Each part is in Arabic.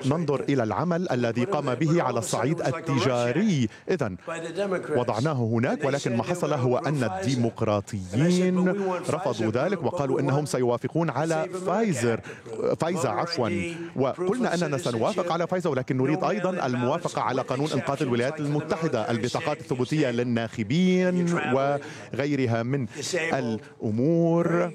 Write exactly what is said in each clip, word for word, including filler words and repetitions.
ننظر إلى العمل الذي قام به على الصعيد التجاري. إذن وضعناه هناك، ولكن ما حصل هو أن الديمقراطيين رفضوا ذلك وقالوا إنهم سيوافقون على فايزر فايزا عفوا وقلنا أننا سنوافق على فايزا، ولكن نريد أيضا الموافقة على قانون إنقاذ الولايات المتحدة، البطاقات الثبوتية للناخبين وغيرها من الأمور.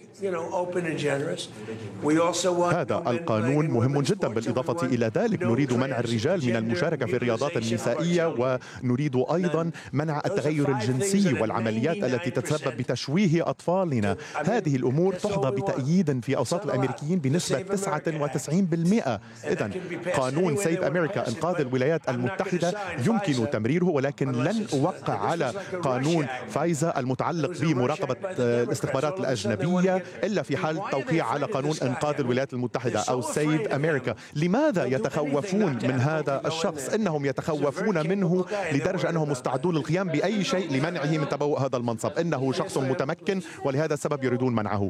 هذا القانون مهم جدا. بالإضافة إلى ذلك نريد منع الرجال من المشاركة في الرياضات النسائية، ونريد أيضا منع التغير الجنسي والعمليات التي تتسبب بتشويه أطفالنا. هذه الأمور تحظى بتأييد في أوساط الأمريكيين بنسبة تسعة وتسعين بالمئة. إذن قانون سيف أمريكا إنقاذ الولايات المتحدة يمكن تمريره، ولكن لن أوقع على قانون فايزا المتعلق بمراقبة الاستخبارات الأجنبية إلا في حال توقيع على قانون إنقاذ الولايات المتحدة أو سيف أمريكا. لماذا يتخوفون من هذا الشخص؟ إنهم يتخوفون منه لدرجة أنهم مستعدون للقيام بأي شيء لمنعه من تبوء هذا المنصب. إنه شخص متمكن ولهذا السبب يريدون منعه.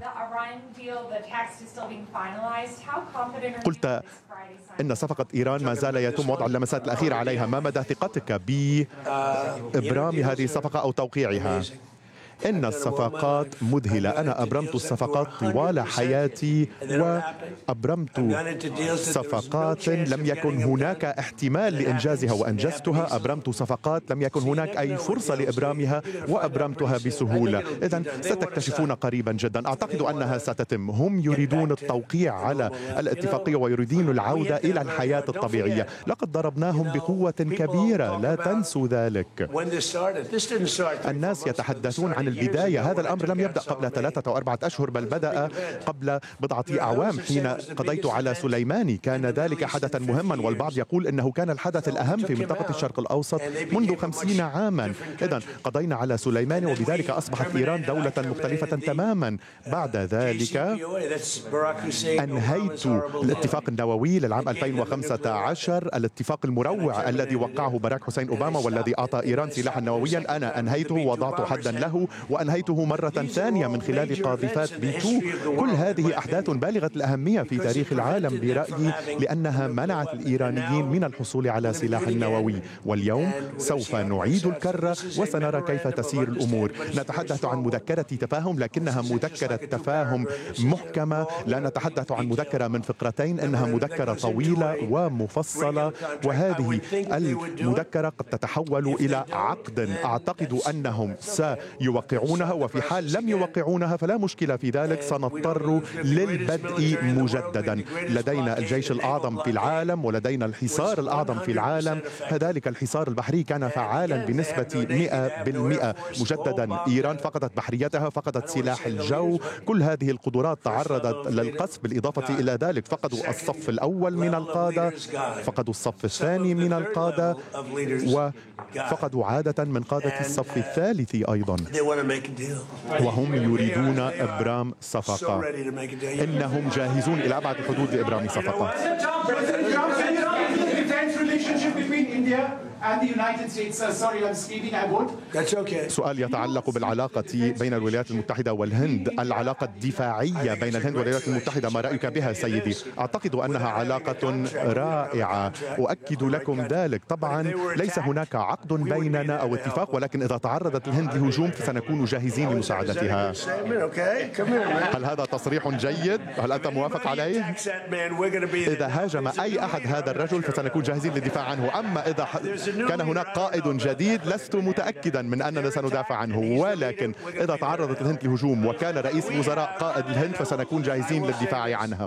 قلت إن صفقة إيران ما زال يتم وضع اللمسات الأخيرة عليها. ما مدى ثقتك بإبرام هذه الصفقة أو توقيعها؟ إن الصفقات مذهلة. أنا أبرمت الصفقات طوال حياتي، وأبرمت صفقات لم يكن هناك احتمال لإنجازها وأنجزتها. أبرمت صفقات لم يكن هناك أي فرصة لإبرامها وأبرمتها بسهولة. إذن ستكتشفون قريبا جدا. أعتقد أنها ستتم. هم يريدون التوقيع على الاتفاقية ويريدون العودة إلى الحياة الطبيعية. لقد ضربناهم بقوة كبيرة، لا تنسوا ذلك. الناس يتحدثون عن البداية. هذا الأمر لم يبدأ قبل ثلاثة أو أربعة أشهر، بل بدأ قبل بضعة أعوام حين قضيت على سليماني. كان ذلك حدثا مهما، والبعض يقول إنه كان الحدث الأهم في منطقة الشرق الأوسط منذ خمسين عاما. إذن قضينا على سليماني، وبذلك أصبحت إيران دولة مختلفة تماما. بعد ذلك أنهيت الاتفاق النووي للعام ألفين وخمسة عشر، الاتفاق المروع الذي وقعه باراك حسين أوباما والذي أعطى إيران سلاحا نوويا. أنا أنهيته ووضعت حدا له، وأنهيته مرة ثانية من خلال قاذفات بي تو. كل هذه أحداث بالغة الأهمية في تاريخ العالم برأيي، لأنها منعت الإيرانيين من الحصول على سلاح نووي. واليوم سوف نعيد الكرة وسنرى كيف تسير الأمور. نتحدث عن مذكرة تفاهم، لكنها مذكرة تفاهم محكمة. لا نتحدث عن مذكرة من فقرتين، إنها مذكرة طويلة ومفصلة، وهذه المذكرة قد تتحول إلى عقد. أعتقد أنهم سيوقعونها، وفي حال لم يوقعونها فلا مشكلة في ذلك، سنضطر للبدء مجددا. لدينا الجيش الأعظم في العالم، ولدينا الحصار الأعظم في العالم. ذلك الحصار البحري كان فعالا بنسبة مئة بالمئة. مجددا إيران فقدت بحريتها، فقدت سلاح الجو، كل هذه القدرات تعرضت للقصف. بالإضافة إلى ذلك فقدوا الصف الأول من القادة، فقدوا الصف الثاني من القادة، وفقدوا عادة من قادة الصف الثالث أيضا. وهم يريدون إبرام صفقة. إنهم جاهزون إلى أبعد الحدود لإبرام صفقة. سؤال يتعلق بالعلاقة بين الولايات المتحدة والهند، العلاقة الدفاعية بين الهند والولايات المتحدة، ما رأيك بها سيدي؟ أعتقد أنها علاقة رائعة، أؤكد لكم ذلك. طبعا ليس هناك عقد بيننا أو اتفاق، ولكن إذا تعرضت الهند لهجوم فسنكون جاهزين لمساعدتها. هل هذا تصريح جيد؟ هل أنت موافق عليه؟ إذا هاجم أي أحد هذا الرجل فسنكون جاهزين للدفاع عنه. أما إذا كان هناك قائد جديد لست متأكدا من أننا سندافع عنه، ولكن إذا تعرضت الهند لهجوم وكان رئيس الوزراء قائد الهند فسنكون جاهزين للدفاع عنها.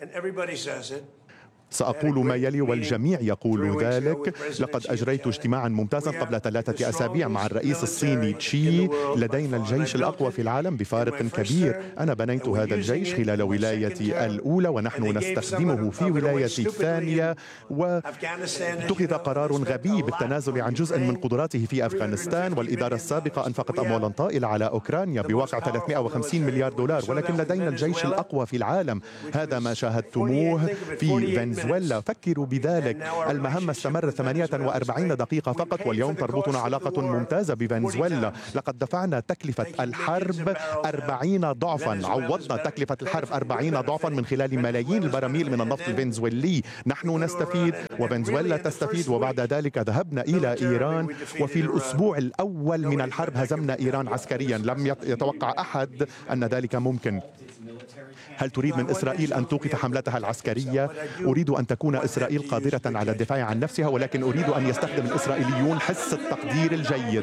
سأقول ما يلي والجميع يقول ذلك. لقد أجريت اجتماعا ممتازا قبل ثلاثة أسابيع مع الرئيس الصيني تشي. لدينا الجيش الأقوى في العالم بفارق كبير. أنا بنيت هذا الجيش خلال ولايتي الأولى، ونحن نستخدمه في ولايتي الثانية. واتخذ قرار غبي بالتنازل عن جزء من قدراته في أفغانستان، والإدارة السابقة أنفقت أموالا طائلة على أوكرانيا بواقع ثلاثمئة وخمسين مليار دولار، ولكن لدينا الجيش الأقوى في العالم. هذا ما شاهدتموه في فنزويلا فنزويلا. فكروا بذلك، المهمة استمرت ثمانية وأربعين دقيقة فقط، واليوم تربطنا علاقة ممتازة بفنزويلا. لقد دفعنا تكلفة الحرب أربعين ضعفا، عوضنا تكلفة الحرب أربعين ضعفا من خلال ملايين البراميل من النفط الفنزويلي. نحن نستفيد وفنزويلا تستفيد، وبعد ذلك ذهبنا إلى إيران، وفي الأسبوع الأول من الحرب هزمنا إيران عسكريا. لم يتوقع أحد أن ذلك ممكن. هل تريد من إسرائيل أن توقف حملتها العسكرية؟ أريد أن تكون إسرائيل قادرة على الدفاع عن نفسها، ولكن أريد أن يستخدم الإسرائيليون حس التقدير الجيد.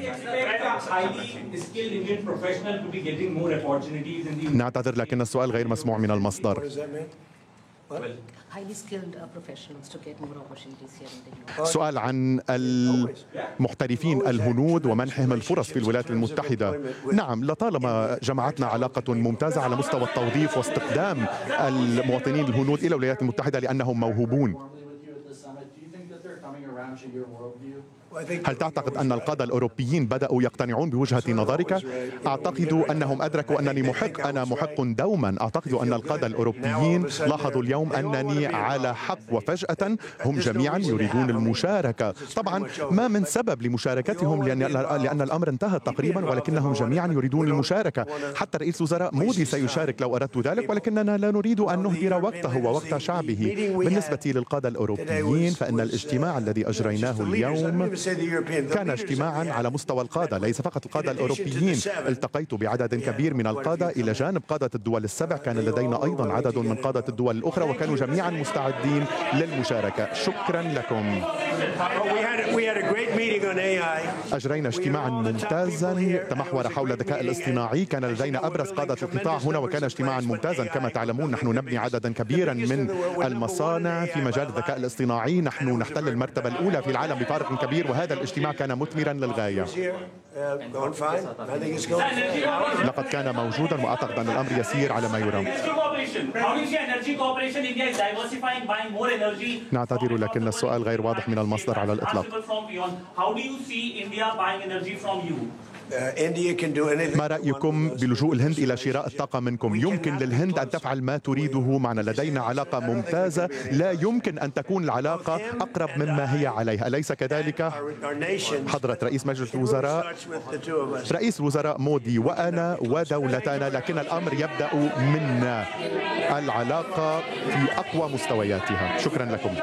نعتذر لكن السؤال غير مسموع من المصدر. سؤال عن المحترفين الهنود ومنحهم الفرص في الولايات المتحدة. نعم، لطالما جمعتنا علاقة ممتازة على مستوى التوظيف واستخدام المواطنين الهنود إلى الولايات المتحدة لأنهم موهوبون. هل تعتقد أن القادة الأوروبيين بدأوا يقتنعون بوجهة نظرك؟ أعتقد أنهم أدركوا أنني محق. أنا محق دوما. أعتقد أن القادة الأوروبيين لاحظوا اليوم أنني على حق، وفجأة هم جميعا يريدون المشاركة. طبعا ما من سبب لمشاركتهم، لأن, لأن الأمر انتهى تقريبا، ولكنهم جميعا يريدون المشاركة. حتى رئيس وزراء مودي سيشارك لو أردت ذلك، ولكننا لا نريد أن نهدر وقته ووقت شعبه. بالنسبة للقادة الأوروبيين فإن الاجتماع الذي أجريناه اليوم كان اجتماعا على مستوى القادة، ليس فقط القادة الأوروبيين. التقيت بعدد كبير من القادة إلى جانب قادة الدول السبع. كان لدينا أيضا عدد من قادة الدول الأخرى، وكانوا جميعا مستعدين للمشاركة. شكرا لكم. أجرينا اجتماعا ممتازا تمحور حول الذكاء الاصطناعي. كان لدينا أبرز قادة القطاع هنا، وكان اجتماعا ممتازا. كما تعلمون نحن نبني عددا كبيرا من المصانع في مجال الذكاء الاصطناعي. نحن نحتل المرتبة الأولى في العالم بفارق كبير، وهذا الاجتماع كان مثمرا للغاية. لقد كان موجودا، وأعتقد أن الأمر يسير على ما يرام. نعتذر لكن السؤال غير واضح من المصدر على الإطلاق. ما رأيكم بلجوء الهند إلى شراء الطاقة منكم؟ يمكن للهند أن تفعل ما تريده معنا. لدينا علاقة ممتازة، لا يمكن أن تكون العلاقة أقرب مما هي عليه، أليس كذلك؟ حضرة رئيس مجلس الوزراء، رئيس الوزراء مودي وأنا ودولتنا، لكن الأمر يبدأ منا. العلاقة في أقوى مستوياتها. شكرا لكم.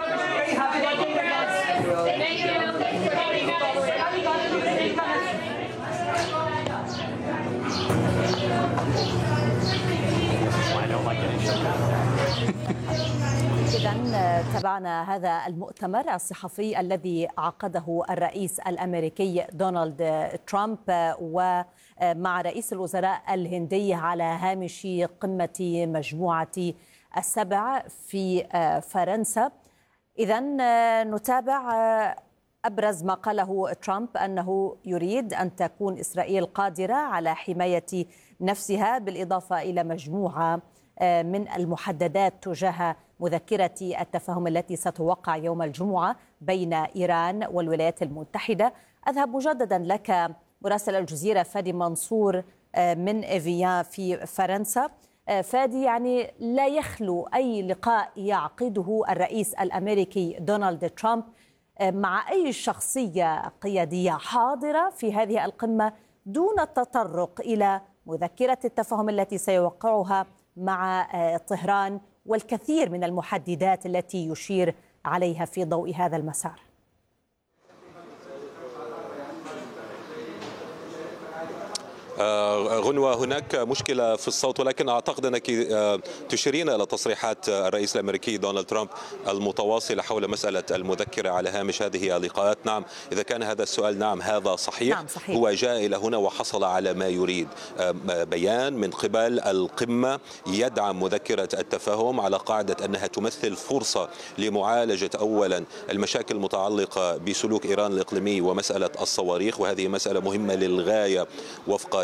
إذن تابعنا هذا المؤتمر الصحفي الذي عقده الرئيس الأمريكي دونالد ترامب ومع رئيس الوزراء الهندي على هامش قمة مجموعة السبع في فرنسا. إذن نتابع أبرز ما قاله ترامب أنه يريد أن تكون إسرائيل قادرة على حماية نفسها، بالإضافة إلى مجموعة من المحددات تجاه مذكرة التفاهم التي ستوقع يوم الجمعة بين إيران والولايات المتحدة. أذهب مجددا لك مراسل الجزيرة فادي منصور من إيفيان في فرنسا. فادي، يعني لا يخلو أي لقاء يعقده الرئيس الأمريكي دونالد ترامب مع أي شخصية قيادية حاضرة في هذه القمة دون التطرق إلى مذكرة التفاهم التي سيوقعها مع طهران والكثير من المحددات التي يشير عليها في ضوء هذا المسار. غنوة، هناك مشكلة في الصوت، ولكن أعتقد أنك تشيرين إلى تصريحات الرئيس الأمريكي دونالد ترامب المتواصلة حول مسألة المذكرة على هامش هذه اللقاءات. نعم، إذا كان هذا السؤال نعم هذا صحيح. نعم صحيح. هو جاء إلى هنا وحصل على ما يريد، بيان من قبل القمة يدعم مذكرة التفاهم على قاعدة أنها تمثل فرصة لمعالجة أولا المشاكل المتعلقة بسلوك إيران الإقليمي ومسألة الصواريخ، وهذه مسألة مهمة للغاية وفق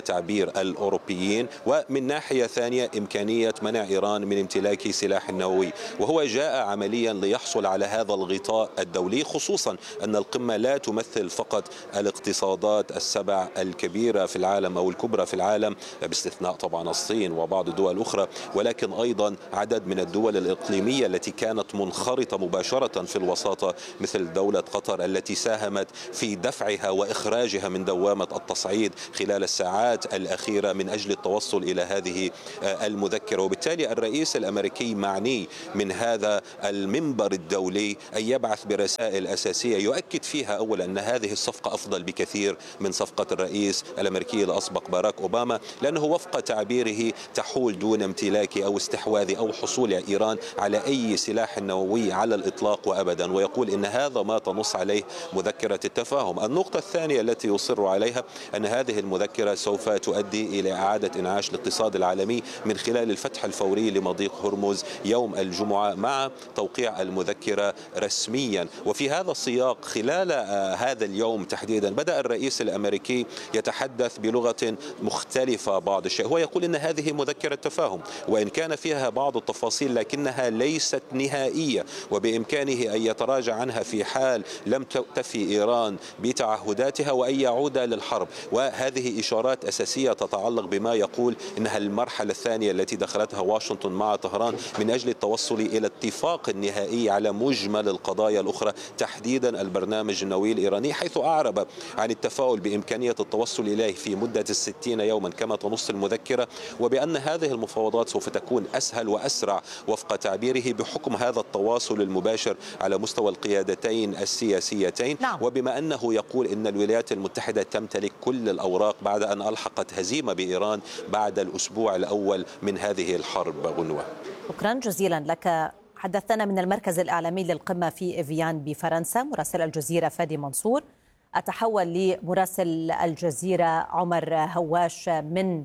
تعبير الأوروبيين، ومن ناحية ثانية إمكانية منع إيران من امتلاك سلاح نووي. وهو جاء عمليا ليحصل على هذا الغطاء الدولي، خصوصا أن القمة لا تمثل فقط الاقتصادات السبع الكبيرة في العالم أو الكبرى في العالم باستثناء طبعا الصين وبعض الدول الأخرى، ولكن أيضا عدد من الدول الإقليمية التي كانت منخرطة مباشرة في الوساطة، مثل دولة قطر التي ساهمت في دفعها وإخراجها من دوامة التصعيد خلال الساعات الأخيرة من أجل التوصل إلى هذه المذكرة. وبالتالي الرئيس الأمريكي معني من هذا المنبر الدولي أن يبعث برسائل أساسية يؤكد فيها أولا أن هذه الصفقة أفضل بكثير من صفقة الرئيس الأمريكي الأسبق باراك أوباما، لأنه وفق تعبيره تحول دون امتلاك أو استحواذ أو حصول إيران على أي سلاح نووي على الإطلاق وأبدا، ويقول إن هذا ما تنص عليه مذكرة التفاهم. النقطة الثانية التي يصر عليها أن هذه المذكرة سوف تؤدي إلى إعادة إنعاش الاقتصاد العالمي من خلال الفتح الفوري لمضيق هرمز يوم الجمعة مع توقيع المذكرة رسميا. وفي هذا السياق خلال هذا اليوم تحديدا بدأ الرئيس الأمريكي يتحدث بلغة مختلفة بعض الشيء. هو يقول إن هذه مذكرة تفاهم وإن كان فيها بعض التفاصيل لكنها ليست نهائية، وبإمكانه أن يتراجع عنها في حال لم تفي إيران بتعهداتها وأن يعود للحرب. وهذه إشارات أساسية تتعلق بما يقول إنها المرحلة الثانية التي دخلتها واشنطن مع طهران من أجل التوصل إلى اتفاق نهائي على مجمل القضايا الأخرى، تحديدا البرنامج النووي الإيراني، حيث أعرب عن التفاؤل بإمكانية التوصل إليه في مدة الستين يوما كما تنص المذكرة، وبأن هذه المفاوضات سوف تكون أسهل وأسرع وفق تعبيره بحكم هذا التواصل المباشر على مستوى القيادتين السياسيتين. نعم. وبما أنه يقول إن الولايات المتحدة تمتلك كل الأوراق بعد أن ألحقت هزيمة بإيران بعد الأسبوع الأول من هذه الحرب. غنوة، شكرا جزيلا لك. حدثنا من المركز الإعلامي للقمة في إفيان بفرنسا مراسل الجزيرة فادي منصور. أتحول لمراسل الجزيرة عمر هواش من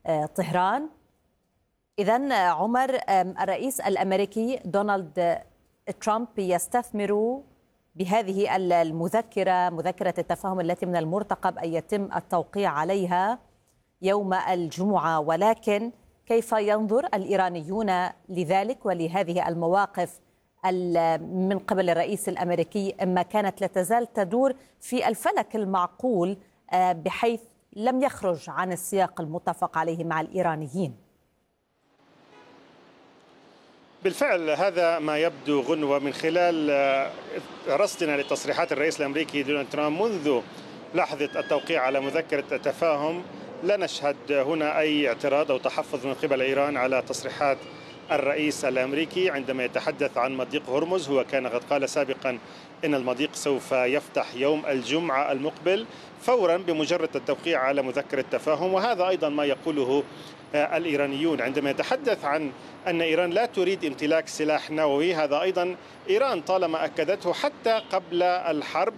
طهران. إذن عمر، الرئيس الأمريكي دونالد ترامب يستثمر بهذه المذكرة، مذكرة التفاهم التي من المرتقب أن يتم التوقيع عليها يوم الجمعة، ولكن كيف ينظر الإيرانيون لذلك ولهذه المواقف من قبل الرئيس الأمريكي، إما كانت لا تزال تدور في الفلك المعقول بحيث لم يخرج عن السياق المتفق عليه مع الإيرانيين؟ بالفعل هذا ما يبدو غنوة من خلال رصدنا لتصريحات الرئيس الأمريكي دونالد ترامب منذ لحظة التوقيع على مذكرة التفاهم. لا نشهد هنا أي اعتراض أو تحفظ من قبل إيران على تصريحات الرئيس الأمريكي عندما يتحدث عن مضيق هرمز. هو كان قد قال سابقا إن المضيق سوف يفتح يوم الجمعة المقبل فورا بمجرد التوقيع على مذكرة التفاهم، وهذا أيضا ما يقوله الإيرانيون عندما يتحدث عن أن إيران لا تريد امتلاك سلاح نووي. هذا أيضا إيران طالما أكدته حتى قبل الحرب،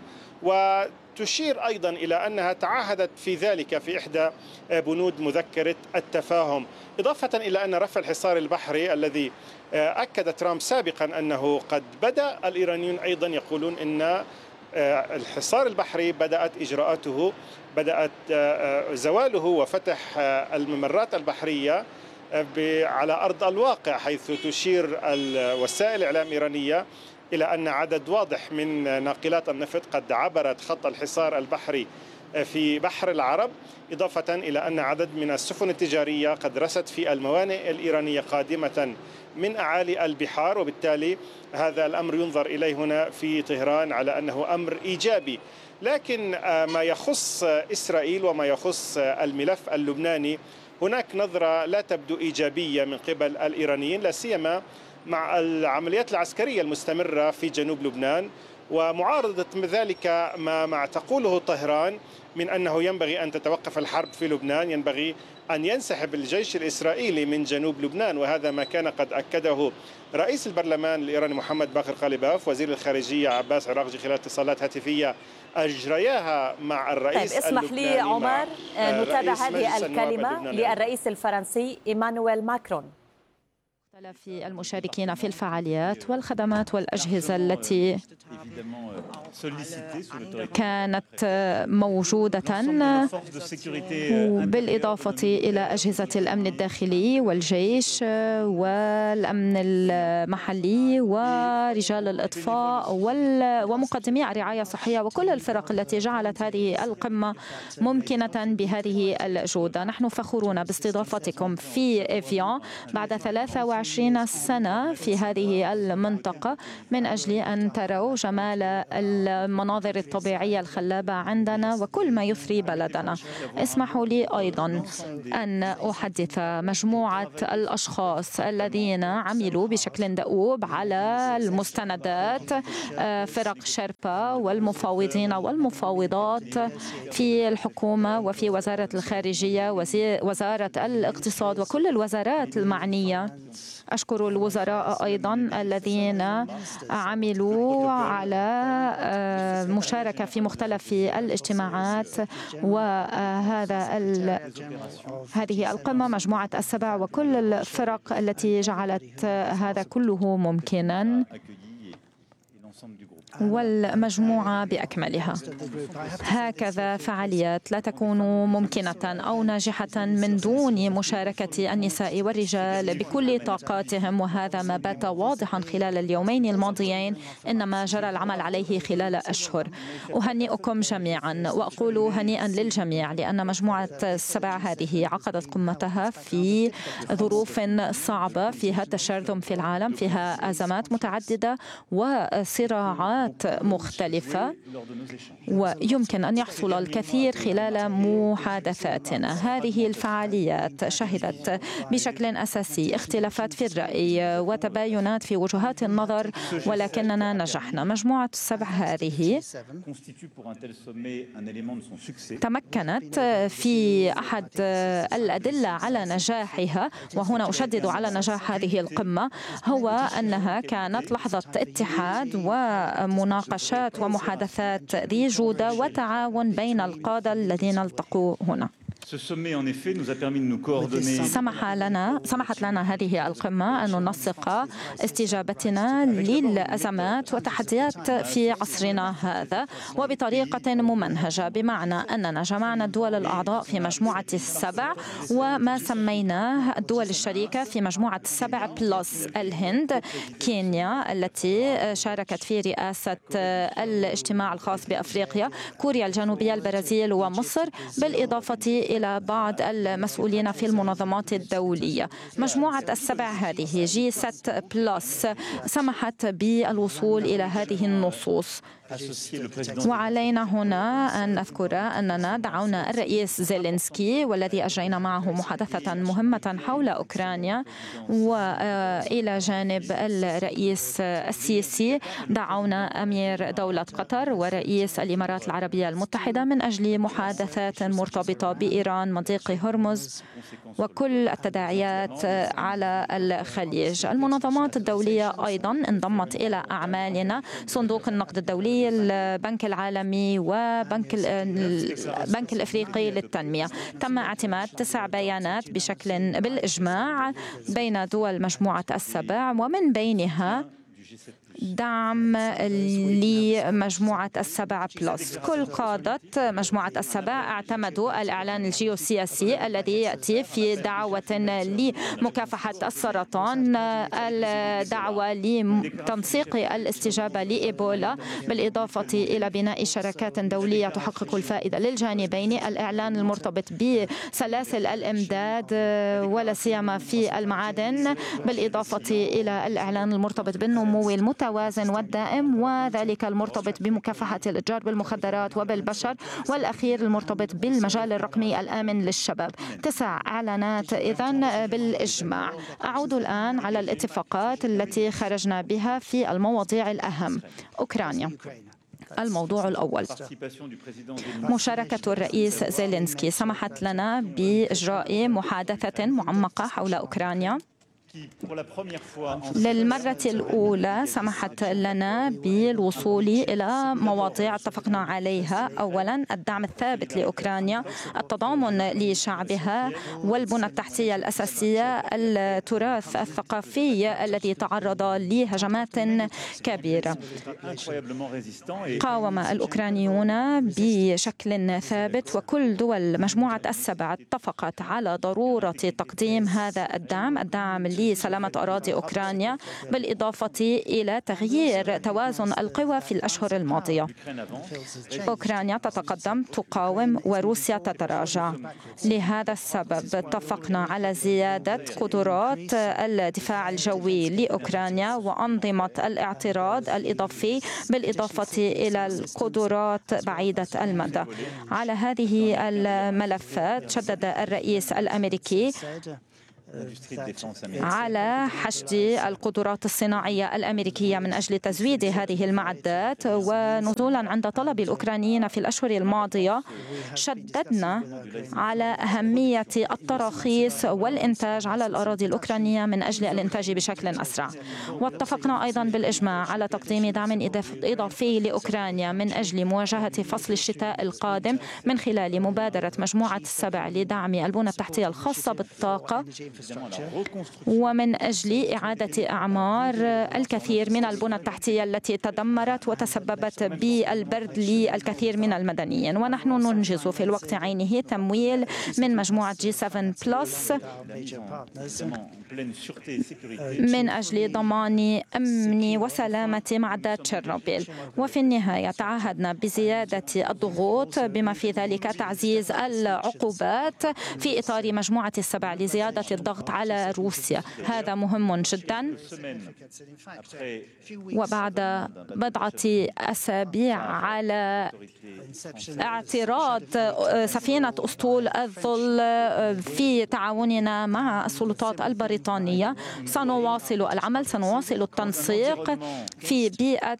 وتشير أيضا إلى أنها تعهدت في ذلك في إحدى بنود مذكرة التفاهم، إضافة إلى أن رفع الحصار البحري الذي أكد ترامب سابقا أنه قد بدأ، الإيرانيون أيضا يقولون أن الحصار البحري بدأت إجراءاته، بدأت زواله وفتح الممرات البحرية على أرض الواقع، حيث تشير وسائل الإعلام الإيرانية إلى أن عدد واضح من ناقلات النفط قد عبرت خط الحصار البحري في بحر العرب، إضافة إلى أن عدد من السفن التجارية قد رست في الموانئ الإيرانية قادمة من أعالي البحار. وبالتالي هذا الأمر ينظر إليه هنا في طهران على أنه أمر إيجابي. لكن ما يخص إسرائيل وما يخص الملف اللبناني هناك نظرة لا تبدو إيجابية من قبل الإيرانيين، لا سيما مع العمليات العسكرية المستمرة في جنوب لبنان، ومعارضة ذلك ما مع تقوله طهران من أنه ينبغي أن تتوقف الحرب في لبنان، ينبغي أن ينسحب الجيش الإسرائيلي من جنوب لبنان. وهذا ما كان قد أكده رئيس البرلمان الإيراني محمد باقر قليباف، وزير الخارجية عباس عراقجي خلال اتصالات هاتفية أجرياها مع الرئيس طيب اسمح لي عمر نتابع هذه الكلمة للرئيس الفرنسي إيمانويل ماكرون. مختلف المشاركين في الفعاليات والخدمات والأجهزة التي كانت موجودة، بالإضافة إلى أجهزة الأمن الداخلي والجيش والأمن المحلي ورجال الإطفاء ومقدمي الرعاية الصحية وكل الفرق التي جعلت هذه القمة ممكنة بهذه الجودة. نحن فخورون باستضافتكم في إيفيان بعد ثلاثة وعشرين سنة في هذه المنطقة من أجل أن تروا جمال المناظر الطبيعية الخلابة عندنا وكل ما يثري بلدنا. اسمحوا لي أيضا أن أحدث مجموعة الأشخاص الذين عملوا بشكل دؤوب على المستندات، فرق شيربا والمفاوضين والمفاوضات في الحكومة وفي وزارة الخارجية ووزارة الاقتصاد وكل الوزارات المعنية. أشكر الوزراء أيضا الذين عملوا على مشاركة في مختلف الاجتماعات، وهذا هذه القمة مجموعة السبع وكل الفرق التي جعلت هذا كله ممكنا والمجموعة بأكملها. هكذا فعاليات لا تكون ممكنة أو ناجحة من دون مشاركة النساء والرجال بكل طاقاتهم، وهذا ما بات واضحا خلال اليومين الماضيين، إنما جرى العمل عليه خلال أشهر. أهنئكم جميعا وأقول هنيئا للجميع، لأن مجموعة السبع هذه عقدت قمتها في ظروف صعبة، فيها تشرذم في العالم، فيها أزمات متعددة وصراعات مختلفة، ويمكن أن يحصل الكثير خلال محادثاتنا. هذه الفعاليات شهدت بشكل أساسي اختلافات في الرأي وتباينات في وجهات النظر، ولكننا نجحنا. مجموعة السبع هذه تمكنت في أحد الأدلة على نجاحها، وهنا أشدد على نجاح هذه القمة، هو أنها كانت لحظة اتحاد ومناقشات ومحادثات ذي جودة وتعاون بين القادة الذين التقوا هنا. سمح لنا سمحت لنا هذه القمة أن ننسق استجابتنا للأزمات والتحديات في عصرنا هذا وبطريقة ممنهجة، بمعنى أننا جمعنا الدول الأعضاء في مجموعة السبع وما سميناه الدول الشريكة في مجموعة السبع بلس الهند، كينيا التي شاركت في رئاسة الاجتماع الخاص بأفريقيا، كوريا الجنوبية، البرازيل ومصر، بالإضافة إلى بعض المسؤولين في المنظمات الدولية. مجموعة السبع هذه جي ست بلس سمحت بالوصول إلى هذه النصوص، وعلينا هنا أن نذكر أننا دعونا الرئيس زيلينسكي والذي أجرينا معه محادثة مهمة حول أوكرانيا، وإلى جانب الرئيس السيسي دعونا أمير دولة قطر ورئيس الإمارات العربية المتحدة من أجل محادثات مرتبطة بإيران، مضيق هرمز وكل التداعيات على الخليج. المنظمات الدولية أيضا انضمت إلى أعمالنا، صندوق النقد الدولي، البنك العالمي وبنك البنك الأفريقي للتنمية. تم اعتماد تسع بيانات بشكل بالإجماع بين دول مجموعة السبع، ومن بينها دعم لمجموعة السبع بلس. كل قادة مجموعة السبع اعتمدوا الإعلان الجيوسياسي الذي يأتي في دعوة لمكافحة السرطان، الدعوة لتنسيق الاستجابة لإيبولا، بالإضافة إلى بناء شراكات دولية تحقق الفائدة للجانبين، الإعلان المرتبط بسلاسل الإمداد ولا سيما في المعادن، بالإضافة إلى الإعلان المرتبط بالنمو المتوازن والدائم، وذلك المرتبط بمكافحة الإتجار بالمخدرات وبالبشر، والأخير المرتبط بالمجال الرقمي الآمن للشباب. تسع إعلانات إذن بالإجماع. أعود الآن على الاتفاقات التي خرجنا بها في المواضيع الأهم. أوكرانيا. الموضوع الأول، مشاركة الرئيس زيلينسكي سمحت لنا بإجراء محادثة معمقة حول أوكرانيا. للمرة الأولى سمحت لنا بالوصول إلى مواضيع اتفقنا عليها. أولا الدعم الثابت لأوكرانيا، التضامن لشعبها والبنى التحتية الأساسية، التراث الثقافي الذي تعرض لهجمات كبيرة. قاوم الأوكرانيون بشكل ثابت، وكل دول مجموعة السبع اتفقت على ضرورة تقديم هذا الدعم الدعم لسلامة أراضي أوكرانيا، بالإضافة إلى تغيير توازن القوى في الأشهر الماضية. أوكرانيا تتقدم، تقاوم، وروسيا تتراجع. لهذا السبب اتفقنا على زيادة قدرات الدفاع الجوي لأوكرانيا وأنظمة الاعتراض الإضافي، بالإضافة إلى القدرات بعيدة المدى. على هذه الملفات شدد الرئيس الأمريكي على حشد القدرات الصناعية الأمريكية من أجل تزويد هذه المعدات. ونزولا عند طلب الأوكرانيين في الأشهر الماضية شددنا على أهمية التراخيص والإنتاج على الأراضي الأوكرانية من أجل الإنتاج بشكل أسرع. واتفقنا أيضا بالإجماع على تقديم دعم إضافي لأوكرانيا من أجل مواجهة فصل الشتاء القادم من خلال مبادرة مجموعة السبع لدعم البنى التحتية الخاصة بالطاقة، ومن أجل إعادة أعمار الكثير من البنى التحتية التي تدمرت وتسببت بالبرد للكثير من المدنيين. ونحن ننجز في الوقت عينه تمويل من مجموعة جي سبعة بلس من أجل ضمان أمن وسلامة معدات تشيرنوبيل. وفي النهاية تعهدنا بزيادة الضغوط بما في ذلك تعزيز العقوبات في إطار مجموعة السبع لزيادة الضغط على روسيا. هذا مهم جدا. وبعد بضعة أسابيع على اعتراض سفينة أسطول الظل في تعاوننا مع السلطات البريطانية سنواصل العمل، سنواصل التنسيق في بيئة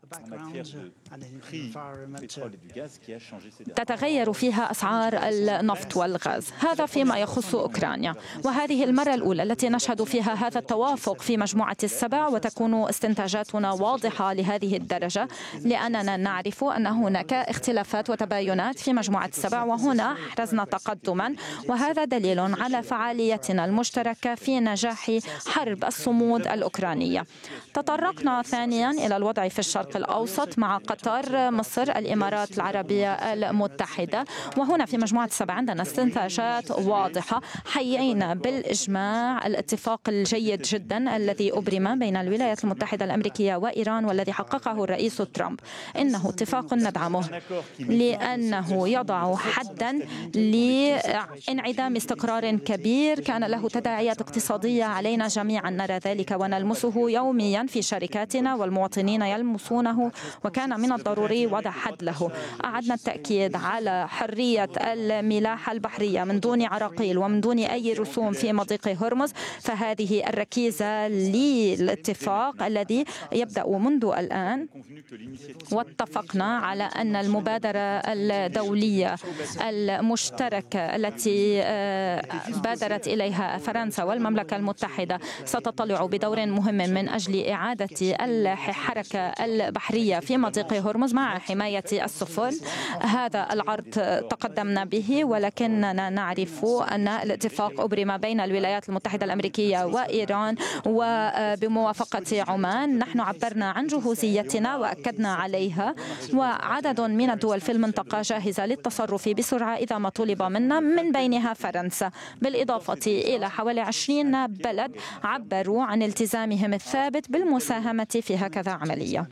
تتغير فيها أسعار النفط والغاز. هذا فيما يخص أوكرانيا، وهذه المرة الأولى التي نشهد فيها هذا التوافق في مجموعة السبع، وتكون استنتاجاتنا واضحة لهذه الدرجة، لأننا نعرف أن هناك اختلافات وتباينات في مجموعة السبع، وهنا حرزنا تقدما، وهذا دليل على فعاليتنا المشتركة في نجاح حرب الصمود الأوكرانية. تطرقنا ثانيا إلى الوضع في الشرق الأوسط مع قطر، مصر، الإمارات العربية المتحدة، وهنا في مجموعة السبع عندنا استنتاجات واضحة. حيينا بالإجماع الاتفاق الجيد جدا الذي أبرم بين الولايات المتحدة الأمريكية وإيران والذي حققه الرئيس ترامب. إنه اتفاق ندعمه لأنه يضع حدا لانعدام استقرار كبير كان له تداعيات اقتصادية علينا جميعا، نرى ذلك ونلمسه يوميا في شركاتنا والمواطنين يلمسونه، وكان من الضروري وضع حد له. أعدنا التأكيد على حرية الملاحة البحرية من دون عراقيل ومن دون أي رسوم في مضيق هرمز، فهذه الركيزة للاتفاق الذي يبدأ منذ الآن. واتفقنا على أن المبادرة الدولية المشتركة التي بادرت إليها فرنسا والمملكة المتحدة ستطلع بدور مهم من أجل إعادة الحركة البحرية في مضيق هرمز مع حماية السفن. هذا العرض تقدمنا به، ولكننا نعرف أن الاتفاق أبرم بين الولايات المتحدة الأمريكية وإيران وبموافقة عمان. نحن عبرنا عن جهوزيتنا وأكدنا عليها، وعدد من الدول في المنطقة جاهزة للتصرف بسرعة إذا ما طلب منا، من بينها فرنسا، بالإضافة إلى حوالي عشرين بلد عبروا عن التزامهم الثابت بالمساهمة في هكذا عملية.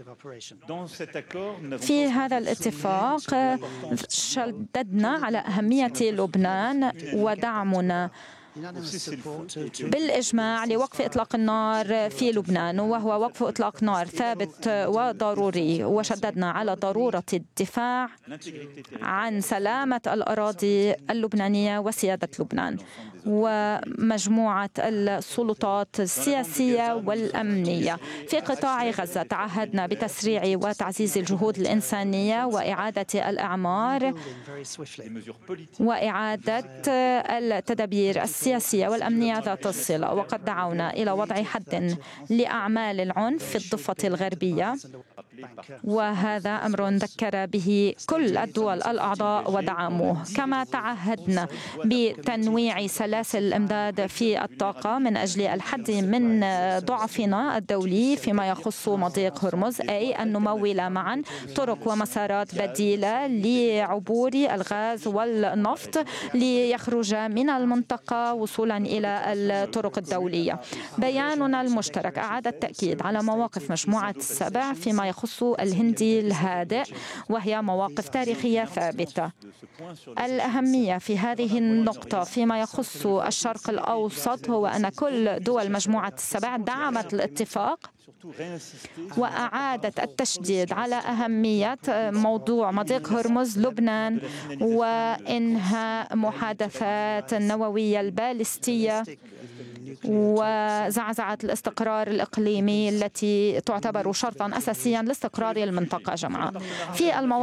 في هذا الاتفاق شددنا على أهمية لبنان ودعمنا بالإجماع لوقف إطلاق النار في لبنان، وهو وقف إطلاق نار ثابت وضروري. وشددنا على ضرورة الدفاع عن سلامة الأراضي اللبنانية وسيادة لبنان. ومجموعة السلطات السياسية والأمنية في قطاع غزة تعهدنا بتسريع وتعزيز الجهود الإنسانية وإعادة الأعمار وإعادة التدابير السياسية السياسية والأمنية ذات الصلة، وقد دعونا إلى وضع حد لأعمال العنف في الضفة الغربية، وهذا أمر ذكر به كل الدول الأعضاء ودعموه. كما تعهدنا بتنويع سلاسل الإمداد في الطاقة من أجل الحد من ضعفنا الدولي فيما يخص مضيق هرمز، أي أن نمول معا طرق ومسارات بديلة لعبور الغاز والنفط ليخرج من المنطقة وصولا إلى الطرق الدولية. بياننا المشترك أعاد التأكيد على مواقف مجموعة السبع فيما يخص الهندي الهادئ، وهي مواقف تاريخية ثابتة. الأهمية في هذه النقطة فيما يخص الشرق الأوسط هو أن كل دول مجموعة السبع دعمت الاتفاق وأعادت التشديد على أهمية موضوع مضيق هرمز، لبنان، وإنهاء محادثات النووية البالستية وزعزعة الاستقرار الإقليمي التي تعتبر شرطا أساسيا لاستقرار المنطقة جمعاء. في المواقف